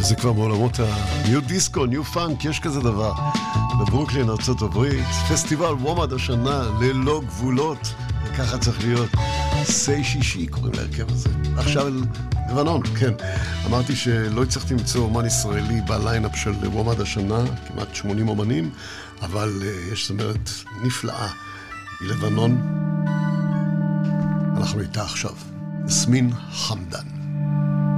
זה כבר מעולמות הניו דיסקו, ניו פאנק, יש כזה דבר. בברוקלין, ארצות הברית, פסטיבל וומד השנה ללא גבולות, וככה צריך להיות. סי שישי קוראים להרכב הזה. עכשיו לבנון, כן. אמרתי שלא הצלחתי למצוא אומן ישראלי בליינאפ של וומד השנה, כמעט 80 אומנים, אבל יש זמרת נפלאה מלבנון. אנחנו איתה עכשיו. יסמין חמדאן.